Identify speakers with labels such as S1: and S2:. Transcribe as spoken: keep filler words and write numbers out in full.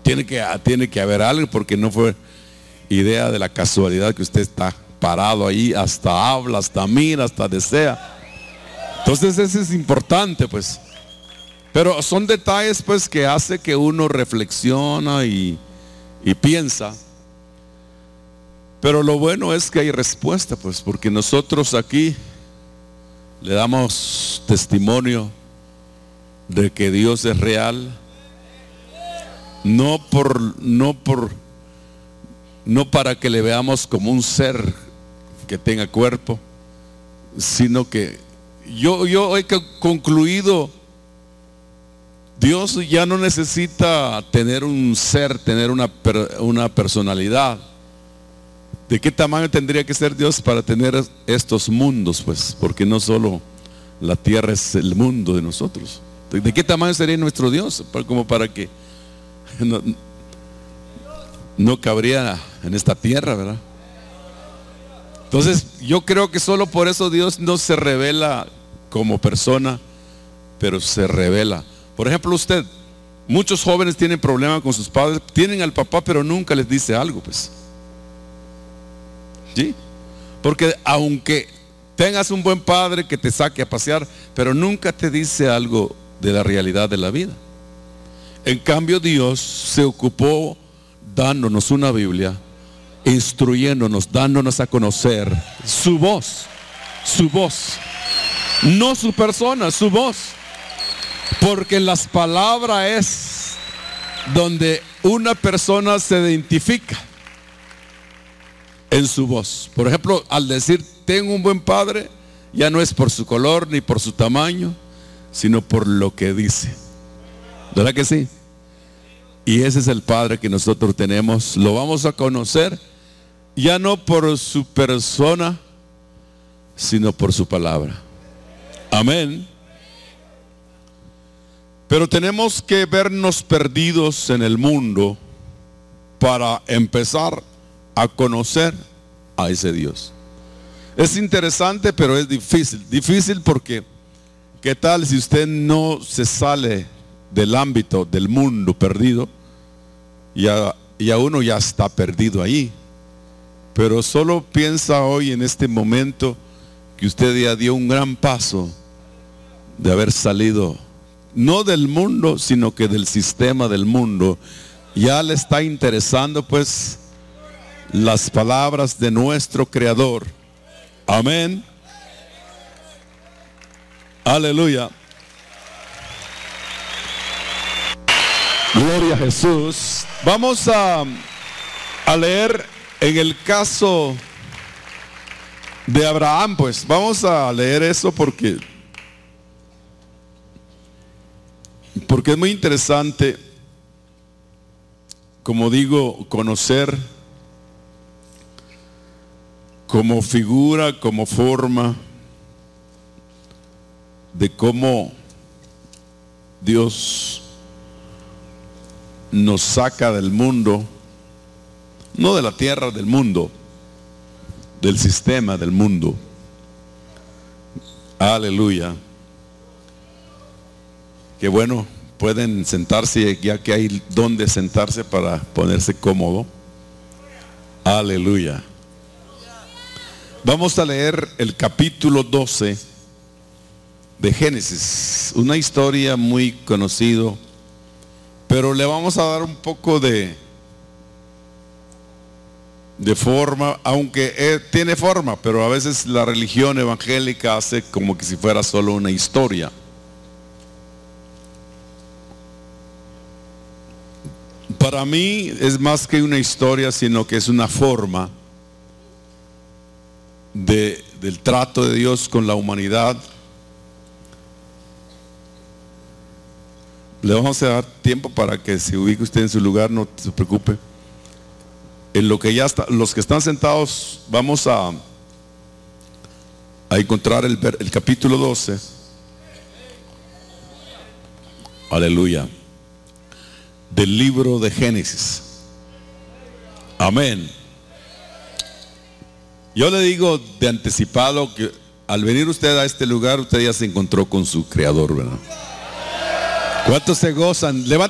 S1: tiene que, tiene que haber algo, porque no fue idea de la casualidad que usted está parado ahí, hasta habla, hasta mira, hasta desea. Entonces eso es importante, pues. Pero son detalles, pues, que hace que uno reflexiona y, y piensa. Pero lo bueno es que hay respuesta, pues, porque nosotros aquí le damos testimonio de que Dios es real. No por, no por, no para que le veamos como un ser que tenga cuerpo, sino que yo, yo he concluido, Dios ya no necesita tener un ser, tener una, una personalidad. ¿De qué tamaño tendría que ser Dios para tener estos mundos? Pues, porque no solo la tierra es el mundo de nosotros. ¿De qué tamaño sería nuestro Dios? Como para que no, no cabría en esta tierra, ¿verdad? Entonces, yo creo que solo por eso Dios no se revela como persona, pero se revela. Por ejemplo, usted, muchos jóvenes tienen problemas con sus padres, tienen al papá, pero nunca les dice algo, pues. ¿Sí? Porque aunque tengas un buen padre que te saque a pasear, pero nunca te dice algo de la realidad de la vida. En cambio, Dios se ocupó dándonos una Biblia, instruyéndonos, dándonos a conocer su voz, su voz, no su persona, su voz. Porque las palabras es donde una persona se identifica en su voz. Por ejemplo, al decir tengo un buen padre, ya no es por su color ni por su tamaño, sino por lo que dice. ¿Verdad que sí? Y ese es el Padre que nosotros tenemos. Lo vamos a conocer ya no por su persona, sino por su palabra. Amén. Pero tenemos que vernos perdidos en el mundo para empezar a conocer a ese Dios. Es interesante, pero es difícil. Difícil porque, ¿qué tal si usted no se sale del ámbito del mundo perdido? Ya, ya uno ya está perdido ahí. Pero solo piensa hoy en este momento que usted ya dio un gran paso de haber salido, no del mundo, sino que del sistema del mundo. Ya le está interesando, pues, las palabras de nuestro Creador. Amén. Aleluya. Gloria a Jesús. Vamos a, a leer en el caso de Abraham, pues. Vamos a leer eso porque, porque es muy interesante, como digo, conocer como figura, como forma de cómo Dios nos saca del mundo, no de la tierra, del mundo, del sistema del mundo. Aleluya. Qué bueno, pueden sentarse ya que hay donde sentarse para ponerse cómodo. Aleluya. Vamos a leer el capítulo doce de Génesis, una historia muy conocida, pero le vamos a dar un poco de de forma, aunque eh, tiene forma, pero a veces la religión evangélica hace como que si fuera solo una historia. Para mí es más que una historia, sino que es una forma de, del trato de Dios con la humanidad. Le vamos a dar tiempo para que se ubique usted en su lugar, no se preocupe. En lo que ya está, los que están sentados, vamos a, a encontrar el, el capítulo doce. Aleluya. Del libro de Génesis. Amén. Yo le digo de anticipado que al venir usted a este lugar, usted ya se encontró con su Creador, ¿verdad? ¿Cuántos se gozan? Levanta